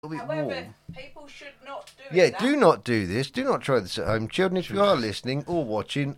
However, people should not do Yeah, that. do not do this. Do not try this at home. Children, if you are listening or watching,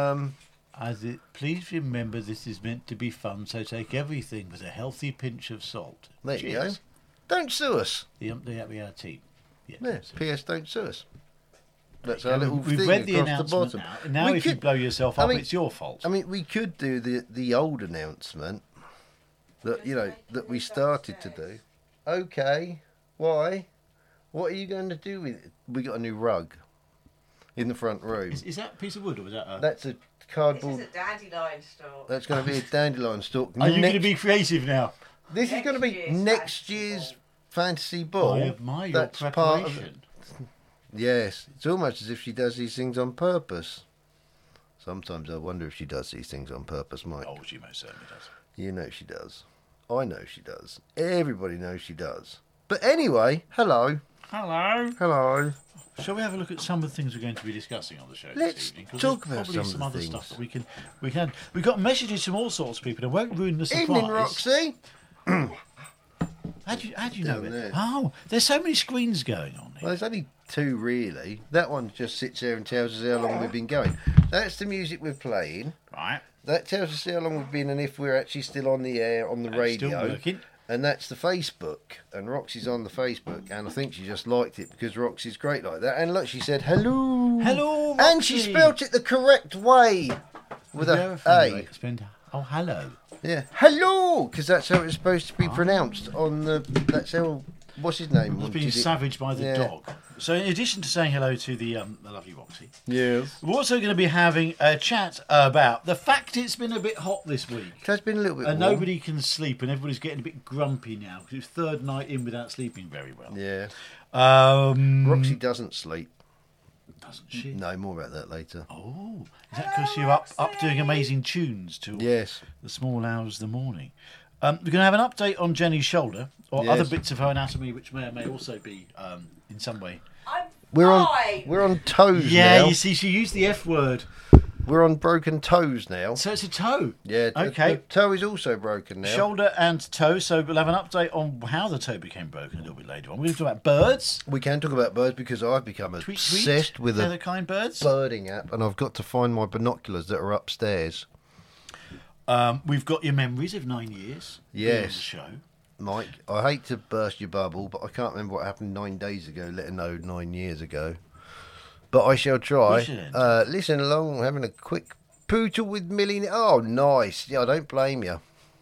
Please remember this is meant to be fun, so take everything with a healthy pinch of salt. there you go. Cheers. Don't sue us. The our team. Yeah, P.S. Don't sue us. That's Yeah, our little we've thing read the across the announcement bottom. now. Now, We if you could- blow yourself I up, mean- it's your fault. I mean, we could do the old announcement that that we started to do. Okay, why? What are you going to do with it? We got a new rug in the front room. Is that a piece of wood or was that a... That's a This cardboard. is a dandelion store. That's going to be a dandelion stalk. Are you going to be creative now? This is going to be Next year's next fantasy year's ball. fantasy ball. I admire your That's part of it. preparation. Yes, it's almost as if she does these things on purpose. Sometimes I wonder if she does these things on purpose, Mike. Oh, she most certainly does. You know she does. I know she does. Everybody knows she does. But anyway, hello. Hello. Hello. Shall we have a look at some of the things we're going to be discussing on the show Let's this evening? 'Cause talk there's about probably some of some the other things. stuff that we can. We've got messages from all sorts of people. It won't ruin the surprise. Evening, Roxy. How do you know Down it? there. Oh, there's so many screens going on Well, here. there's only two, really. That one just sits there and tells us how long we've been going. That's the music we're playing. Right. That tells us how long we've been and if we're actually still on the air, on the radio. Still working. And that's the Facebook. And Roxy's on the Facebook. And I think she just liked it because Roxy's great like that. And look, she said, hello. Hello, And she Roxy. spelt it the correct way. With a Verifying A. the explained- Oh, hello. Yeah. Hello. Because that's how it's supposed to be pronounced on the... That's how... What's his name? I was wanted being it. savaged by the Yeah. dog. So, in addition to saying hello to the lovely Roxy, Yes. we're also going to be having a chat about the fact it's been a bit hot this week. It has been a little bit And warm. nobody can sleep, and everybody's getting a bit grumpy now because it's third night in without sleeping very well. Yeah. Roxy Roxy doesn't sleep. doesn't she? No, more about that later. Oh, is that because you're up doing amazing tunes till Yes. the small hours of the morning? We're going to have an update on Jenny's shoulder or Yes. other bits of her anatomy, which may or may also be in some way. I'm We're fine. on toes Yeah, now. you see, she used the F word, We're on broken toes now. so it's a toe. Yeah. Okay. The toe is also broken now. Shoulder and toe, so we'll have an update on how the toe became broken a little bit later on. We're going to talk about birds. We can talk about birds because I've become Tweet, obsessed with They're a the kind birds. birding app, and I've got to find my binoculars that are upstairs. We've got your memories of 9 years. being on Yes. the show. Mike, I hate to burst your bubble, but I can't remember what happened 9 days ago, let alone 9 years ago. But I shall try. We should end. Listen along, having a quick poodle with Millie. Oh, nice. Yeah, I don't blame you.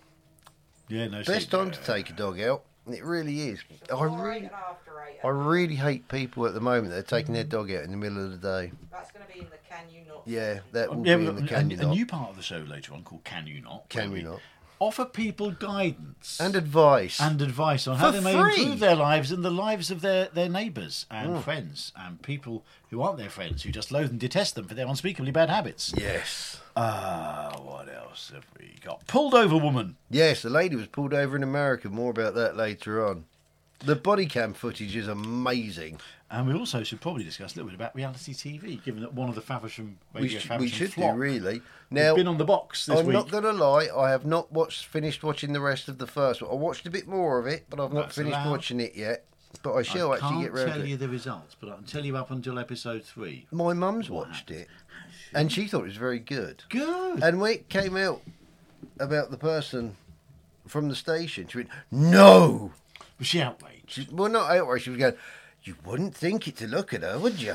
Yeah, no. Best time to take a dog out. It really is. Before 8 and after 8. I really hate people at the moment that are taking their dog out in the middle of the day. That's going to be in the Can You Not. Yeah, that will Yeah, be we've in the got Can You a Not. new part of the show later on called Can You Not? Can where You we Not. Offer people guidance And advice. and advice on how For they may free. improve their lives and the lives of their neighbours and friends and people who aren't their friends, who just loathe and detest them for their unspeakably bad habits. Yes. What else have we got? Pulled over woman. Yes, the lady was pulled over in America. More about that later on. The body cam footage is amazing. And we also should probably discuss a little bit about reality TV, given that one of the Faversham We Radio should, Faversham do, flock really. has Now, been on the box this I'm week. not going to lie, I have not finished watching the rest of the first one. I watched a bit more of it, but I've not That's finished allowed. watching it yet. But I shall I actually can't get round tell to you it. the results, but I can tell you up until episode 3. My mum's watched it, and she thought it was very good. Good. And when it came out about the person from the station, she went, "No!" Was she outraged? Well, not outright. She was going, "You wouldn't think it to look at her, would you?"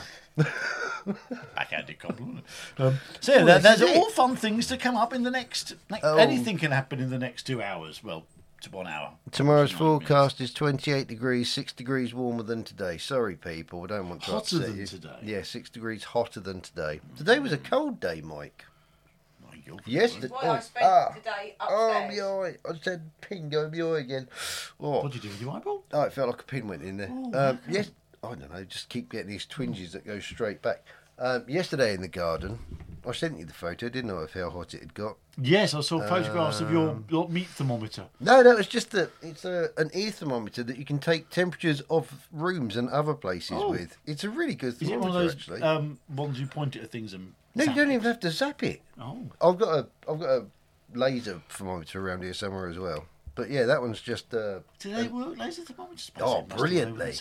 Backhanded compliment. So yeah, Well, there's this is all it. fun things to come up in the next. Oh. Anything can happen in the next 2 hours. Well, to 1 hour. Tomorrow's 49 minutes. forecast is 28 degrees, 6 degrees warmer than today. Sorry, people, I don't want to Hotter upset than you. today? Yeah, 6 degrees hotter than today. Today was a cold day, Mike. My God. Yesterday. That's why I spent today upstairs. Oh, my eye. I said pin go in my eye again. Oh, What did you do with your eyeball? oh, it felt like a pin went in there. Oh, Yes, I don't know, just keep getting these twinges that go straight back. Yesterday in the garden, I sent you the photo, didn't I, of how hot it had got? Yes, I saw photographs of your meat thermometer. No, that was just an ear thermometer that you can take temperatures of rooms and other places Oh. with. It's a really good Is it thermometer, one of those actually. ones you point at things and? No, you zap don't it? even have to zap it. Oh, I've got a laser thermometer around here somewhere as well. But yeah, that one's just. Do they work laser thermometers? Oh, brilliantly.